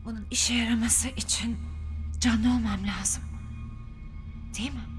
Bunun işe yaraması için canlı olmam lazım. Değil mi?